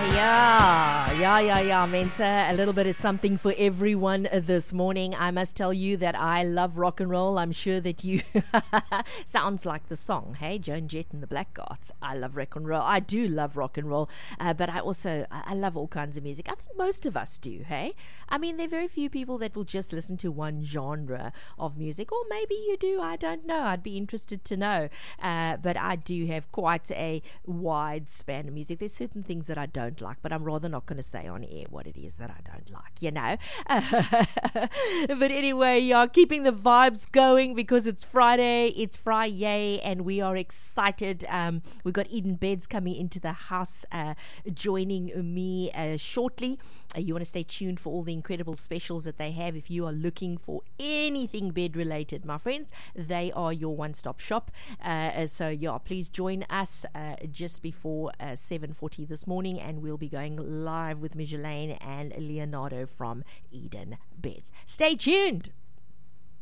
Yeah, Mensa. A little bit of something for everyone this morning. I must tell you that I love rock and roll. I'm sure that you... Sounds like the song, hey? Joan Jett and the Blackguards. I love rock and roll. I do love rock and roll, but I love all kinds of music. I think most of us do, hey? I mean, there are very few people that will just listen to one genre of music, or maybe you do, I don't know. I'd be interested to know. But I do have quite a wide span of music. There's certain things that I don't like, but I'm rather not going to say on air what it is that I don't like, you know. But anyway, yeah, keeping the vibes going because it's Friday, and we are excited. We've got Eden Beds coming into the house, joining me shortly. You want to stay tuned for all the incredible specials that they have. If you are looking for anything bed related, my friends, they are your one-stop shop. So yeah, please join us just before 7:40 this morning, and we'll be going live with Mijelaine and Leonardo from Eden Beds. Stay tuned.